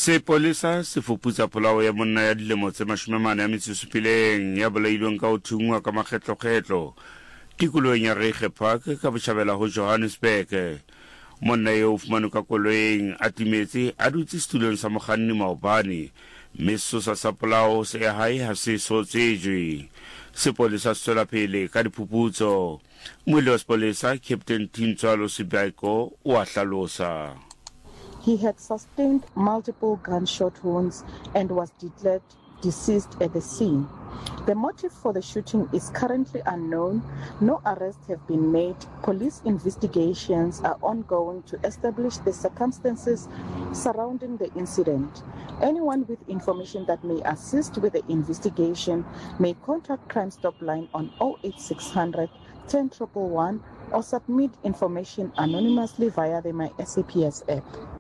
Sepolesa se fuputsa polao ya monna ya dilemo tse 47 ya bolailweng ka ho thungwa ka makgetlo-kgetlo tikolong ya Reiche Park ka botjhabela ho Johannesburg. Monna eo o fumanwe ka koloing a timetse a dutse setulong sa mokganni maobane, mme sesosa sa polao se hae ha se sotsejwe. Sepolesa se tswela pele ka diphuputso. Moeledi wa sepolesa Captain Tintswalo Sibaiko o a hlalosa. He had sustained multiple gunshot wounds and was declared deceased at the scene. The motive for the shooting is currently unknown. No arrests have been made. Police investigations are ongoing to establish the circumstances surrounding the incident. Anyone with information that may assist with the investigation may contact Crime Stop line on 08600 10111 or submit information anonymously via the My SAPS app.